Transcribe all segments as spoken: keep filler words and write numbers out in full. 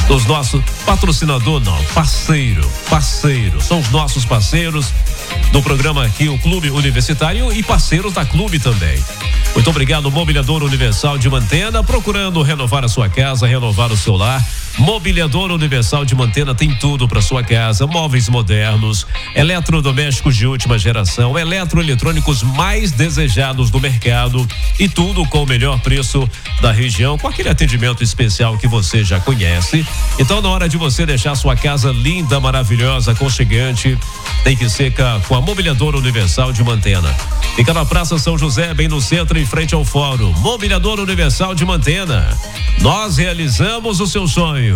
dos nossos patrocinador, não, parceiro, parceiro, são os nossos parceiros do programa aqui, o Clube Universitário, e parceiros da Clube também. Muito obrigado, Mobiliador Universal de Mantena, procurando renovar a sua casa, renovar o seu lar. Mobiliador Universal de Mantena tem tudo para sua casa, móveis modernos, eletrodomésticos de última geração, eletroeletrônicos mais desejados do mercado e tudo com o melhor preço da região, com aquele atendimento especial que você já conhece. Então, na hora de você deixar sua casa linda, maravilhosa, aconchegante, tem que ser com a Mobiliador Universal de Mantena. Fica na Praça São José, bem no centro, em frente ao Fórum. Mobiliador Universal de Mantena. Nós realizamos os seus sonhos.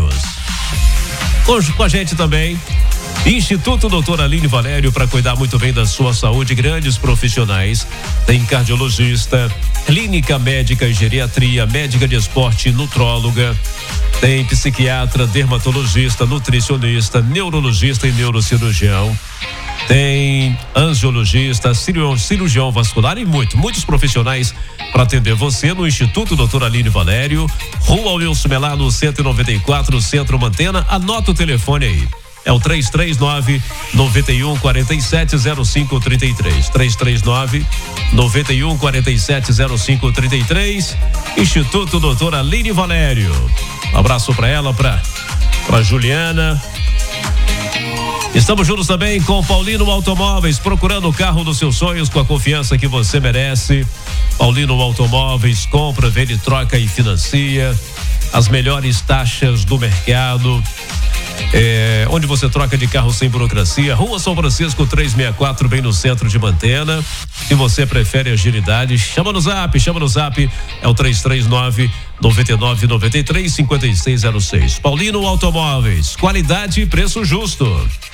Hoje com a gente também Instituto Doutora Aline Valério, para cuidar muito bem da sua saúde, grandes profissionais. Tem cardiologista, clínica médica e geriatria, médica de esporte, nutróloga. Tem psiquiatra, dermatologista, nutricionista, neurologista e neurocirurgião. Tem angiologista, cirurgião, cirurgião vascular e muito, muitos profissionais para atender você no Instituto Doutora Aline Valério, Rua Wilson Melano, cento e noventa e quatro, Centro Mantena. Anota o telefone aí. É o três três nove, nove um quatro sete, zero cinco três três. três três nove, nove um quatro sete, zero cinco três três. Instituto Doutora Aline Valério. Um abraço para ela, para para Juliana. Estamos juntos também com Paulino Automóveis, procurando o carro dos seus sonhos com a confiança que você merece. Paulino Automóveis, compra, vende, troca e financia. As melhores taxas do mercado. É, onde você troca de carro sem burocracia. Rua São Francisco trezentos e sessenta e quatro, bem no centro de Mantena. Se você prefere agilidade, chama no zap, chama no zap, é o três três nove, nove nove nove três, cinco seis zero seis. Paulino Automóveis, qualidade e preço justo.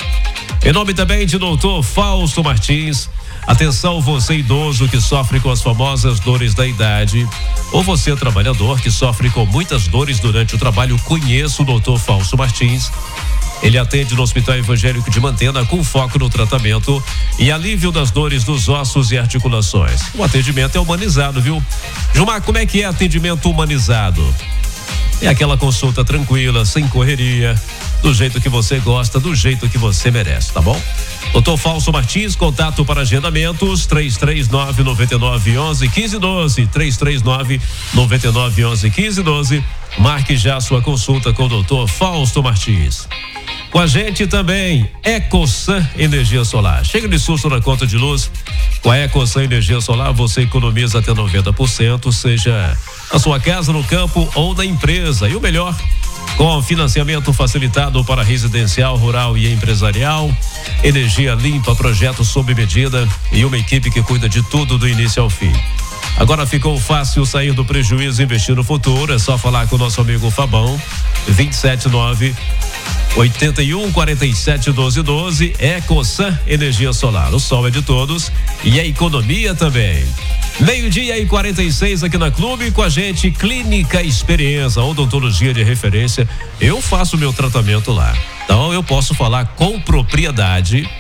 Em nome também de doutor Fausto Martins. Atenção, você idoso que sofre com as famosas dores da idade, ou você trabalhador que sofre com muitas dores durante o trabalho, conheça o doutor Fausto Martins. Ele atende no Hospital Evangélico de Mantena com foco no tratamento e alívio das dores dos ossos e articulações. O atendimento é humanizado, viu? Gilmar, como é que é atendimento humanizado? É aquela consulta tranquila, sem correria, do jeito que você gosta, do jeito que você merece, tá bom? doutor Fausto Martins, contato para agendamentos três três nove, nove nove um um, um cinco um dois, três três nove, nove nove um um, um cinco um dois. Marque já sua consulta com o doutor Fausto Martins. Com a gente também, EcoSan Energia Solar. Chega de susto na conta de luz. Com a EcoSan Energia Solar, você economiza até noventa por cento, seja na sua casa, no campo ou na empresa. E o melhor, com financiamento facilitado para residencial, rural e empresarial, energia limpa, projeto sob medida e uma equipe que cuida de tudo do início ao fim. Agora ficou fácil sair do prejuízo e investir no futuro. É só falar com o nosso amigo Fabão, vinte e sete nove, oitenta e um, quarenta e sete, doze, doze. EcoSan Energia Solar. O sol é de todos e a economia também. Meio-dia e quarenta e seis aqui na Clube, com a gente, Clínica Experiência, odontologia de referência. Eu faço meu tratamento lá, então eu posso falar com propriedade.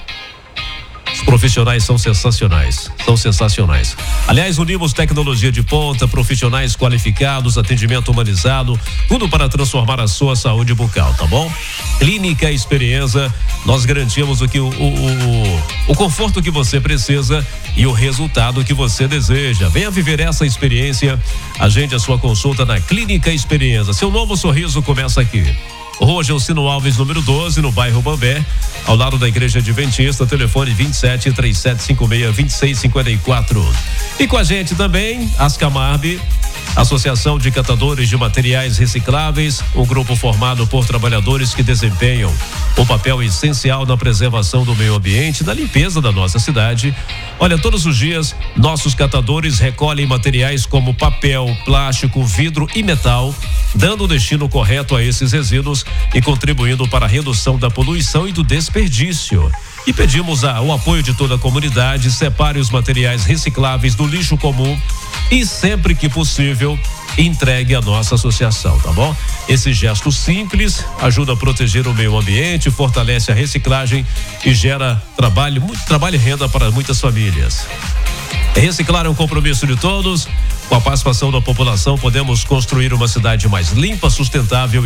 Os profissionais são sensacionais, são sensacionais. Aliás, unimos tecnologia de ponta, profissionais qualificados, atendimento humanizado, tudo para transformar a sua saúde bucal, tá bom? Clínica Experiência, nós garantimos o que o, o, o, o conforto que você precisa e o resultado que você deseja. Venha viver essa experiência. Agende a sua consulta na Clínica Experiência. Seu novo sorriso começa aqui. Rua Gelcino Alves, número doze, no bairro Bambé, ao lado da Igreja Adventista. Telefone vinte e sete, três sete cinco seis, vinte e seis cinquenta e quatro. E com a gente também, Ascamarb, Associação de Catadores de Materiais Recicláveis, um grupo formado por trabalhadores que desempenham um papel essencial na preservação do meio ambiente, na limpeza da nossa cidade. Olha, todos os dias, nossos catadores recolhem materiais como papel, plástico, vidro e metal, dando o destino correto a esses resíduos e contribuindo para a redução da poluição e do desperdício. E pedimos a, o apoio de toda a comunidade. Separe os materiais recicláveis do lixo comum e, sempre que possível, entregue à nossa associação, tá bom? Esse gesto simples ajuda a proteger o meio ambiente, fortalece a reciclagem e gera trabalho, muito trabalho e renda para muitas famílias. Reciclar é um compromisso de todos. Com a participação da população, podemos construir uma cidade mais limpa, sustentável